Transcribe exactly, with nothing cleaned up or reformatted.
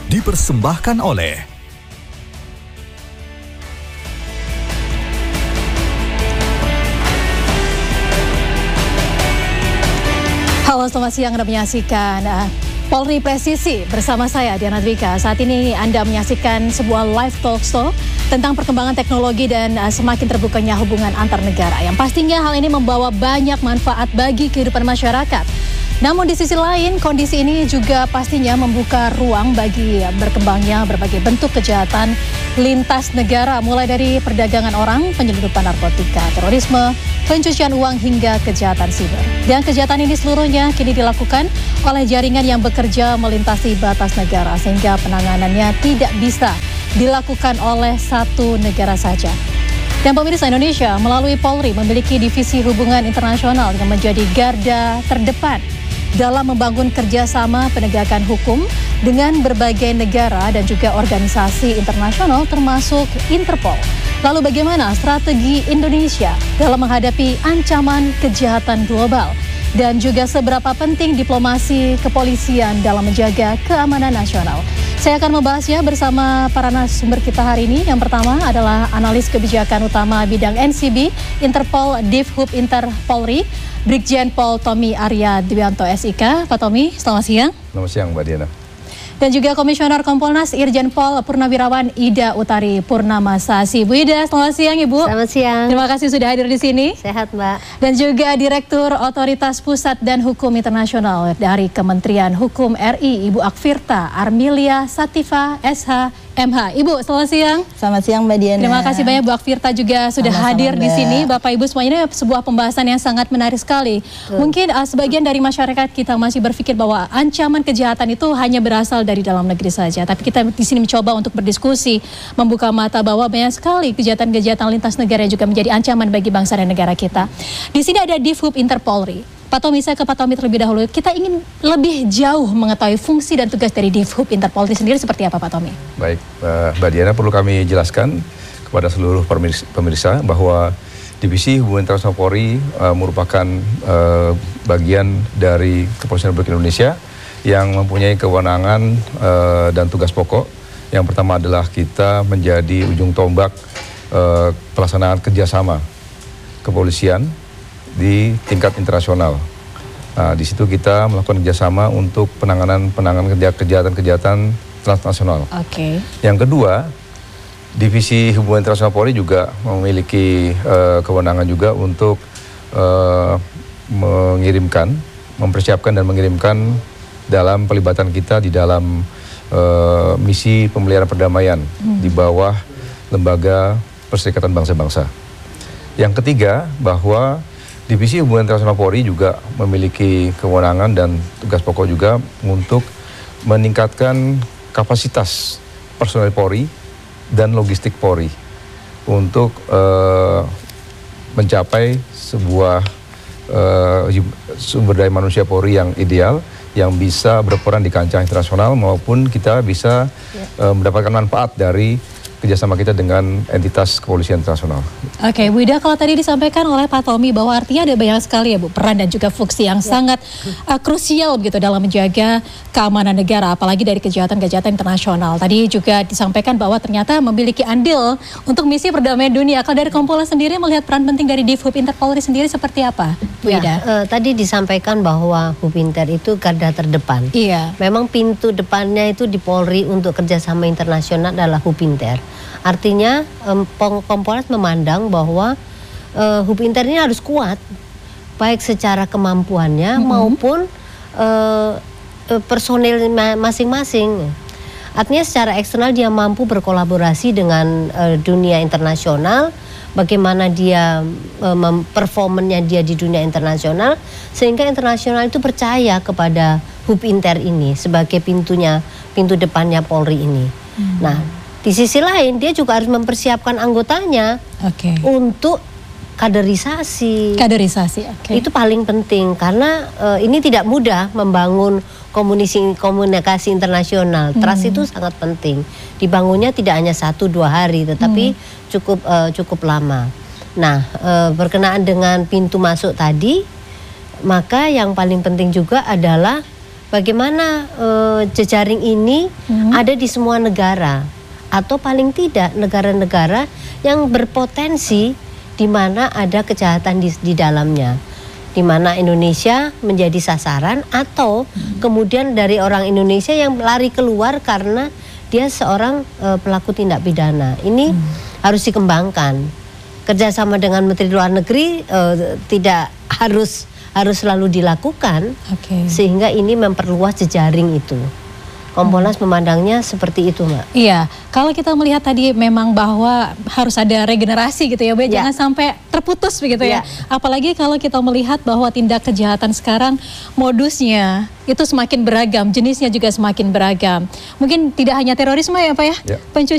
dipersembahkan oleh Halo, selamat siang. Anda menyaksikan uh, Polri Presisi bersama saya Diana Dwika. Saat ini Anda menyaksikan sebuah live talk show tentang perkembangan teknologi dan uh, semakin terbukanya hubungan antar negara. Yang pastinya hal ini membawa banyak manfaat bagi kehidupan masyarakat. Namun di sisi lain, kondisi ini juga pastinya membuka ruang bagi berkembangnya berbagai bentuk kejahatan lintas negara, mulai dari perdagangan orang, penyelundupan narkotika, terorisme, pencucian uang hingga kejahatan siber. Dan kejahatan ini seluruhnya kini dilakukan oleh jaringan yang bekerja melintasi batas negara, sehingga penanganannya tidak bisa dilakukan oleh satu negara saja. Dan pemirsa, Indonesia melalui Polri memiliki divisi hubungan internasional yang menjadi garda terdepan dalam membangun kerjasama penegakan hukum dengan berbagai negara dan juga organisasi internasional termasuk Interpol. Lalu bagaimana strategi Indonesia dalam menghadapi ancaman kejahatan global? Dan juga seberapa penting diplomasi kepolisian dalam menjaga keamanan nasional? Saya akan membahasnya bersama para narasumber kita hari ini. Yang pertama adalah analis kebijakan utama bidang N C B, Interpol, Divhub Inter Polri, Brigjen Pol Tommy Arya Dwianto S I K. Pak Tommy, selamat siang. Selamat siang, Mbak Diana. Dan juga Komisioner Kompolnas Irjen Pol Purnawirawan Ida Utari Purnamasasi. Bu Ida, selamat siang Ibu. Selamat siang. Terima kasih sudah hadir di sini. Sehat, Mbak. Dan juga Direktur Otoritas Pusat dan Hukum Internasional dari Kementerian Hukum R I, Ibu Akvirta Armilia Sativa S H M H. Ibu, selamat siang. Selamat siang, Mbak Diana. Terima kasih banyak Bu Akvirta juga sudah Sama-sama, hadir Mbak. di sini. Bapak Ibu semuanya, ini sebuah pembahasan yang sangat menarik sekali. Betul. Mungkin uh, sebagian dari masyarakat kita masih berpikir bahwa ancaman kejahatan itu hanya berasal dari dalam negeri saja. Tapi kita di sini mencoba untuk berdiskusi, membuka mata bahwa banyak sekali kejahatan-kejahatan lintas negara yang juga menjadi ancaman bagi bangsa dan negara kita. Di sini ada Divhub Interpolri. Pak Tommy, saya ke Pak Tommy terlebih dahulu. Kita ingin lebih jauh mengetahui fungsi dan tugas dari Divhub Interpolri sendiri seperti apa, Pak Tommy? Baik, Mbak Diana, perlu kami jelaskan kepada seluruh pemirsa bahwa Divisi Hubungan Internasional Polri uh, merupakan uh, bagian dari Kepolisian Republik Indonesia yang mempunyai kewenangan uh, dan tugas pokok. Yang pertama adalah kita menjadi ujung tombak uh, pelaksanaan kerjasama kepolisian di tingkat internasional. Nah, di situ kita melakukan kerjasama untuk penanganan penanganan kejahatan-kejahatan transnasional. Oke. Okay. Yang kedua, Divisi Hubungan Internasional Polri juga memiliki uh, kewenangan juga untuk uh, mengirimkan, mempersiapkan dan mengirimkan dalam pelibatan kita di dalam uh, misi pemeliharaan perdamaian hmm. di bawah Lembaga Perserikatan Bangsa-Bangsa. Yang ketiga, bahwa Divisi Hubungan Internasional Polri juga memiliki kewenangan dan tugas pokok juga untuk meningkatkan kapasitas personel Polri dan logistik Polri untuk uh, mencapai sebuah uh, sumber daya manusia Polri yang ideal, yang bisa berperan di kancah internasional maupun kita bisa ya. uh, mendapatkan manfaat dari kerjasama kita dengan entitas kepolisian internasional. Oke, Bu Ida, kalau tadi disampaikan oleh Pak Tommy bahwa artinya ada banyak sekali ya Bu, peran dan juga fungsi yang ya. sangat uh, krusial gitu dalam menjaga keamanan negara, apalagi dari kejahatan-kejahatan internasional. Tadi juga disampaikan bahwa ternyata memiliki andil untuk misi perdamaian dunia. Kalau dari Kompolnas sendiri melihat peran penting dari Divhub Interpolri sendiri seperti apa, Bu ya, Ida? Uh, tadi disampaikan bahwa Hubinter itu garda terdepan. Iya. Memang pintu depannya itu di Polri untuk kerjasama internasional adalah Hubinter. Artinya um, Kompolnas memandang bahwa uh, Hubinter ini harus kuat, baik secara kemampuannya mm-hmm. maupun uh, personil masing-masing. Artinya secara eksternal dia mampu berkolaborasi dengan uh, dunia internasional, bagaimana dia uh, performanya dia di dunia internasional, sehingga internasional itu percaya kepada Hubinter ini sebagai pintunya, pintu depannya Polri ini. Mm-hmm. Nah, di sisi lain dia juga harus mempersiapkan anggotanya okay. untuk kaderisasi. Kaderisasi, oke. Okay. Itu paling penting karena uh, ini tidak mudah membangun komunikasi komunikasi internasional. Hmm. Trust itu sangat penting. Dibangunnya tidak hanya satu dua hari, tetapi hmm. cukup uh, cukup lama. Nah, uh, berkenaan dengan pintu masuk tadi, maka yang paling penting juga adalah bagaimana uh, jejaring ini hmm. ada di semua negara, atau paling tidak negara-negara yang berpotensi di mana ada kejahatan di, di dalamnya, di mana Indonesia menjadi sasaran, atau hmm. kemudian dari orang Indonesia yang lari keluar karena dia seorang uh, pelaku tindak pidana. Ini hmm. harus dikembangkan. Kerjasama dengan Menteri Luar Negeri uh, tidak harus harus selalu dilakukan, okay. sehingga ini memperluas jejaring itu. Kompolnas hmm. memandangnya seperti itu, Mbak. Iya, kalau kita melihat tadi memang bahwa harus ada regenerasi gitu ya, Mbak, ya. Jangan sampai terputus begitu ya. ya. Apalagi kalau kita melihat bahwa tindak kejahatan sekarang modusnya itu semakin beragam, jenisnya juga semakin beragam. Mungkin tidak hanya terorisme ya, Pak ya, ya. Pencucian